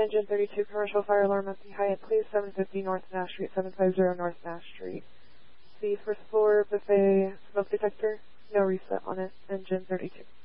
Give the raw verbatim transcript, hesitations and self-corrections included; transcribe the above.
Engine thirty-two, commercial fire alarm at the Hyatt Place, seven fifty North Nash Street, seven fifty North Nash Street. The first floor buffet smoke detector, no reset on it, Engine thirty-two.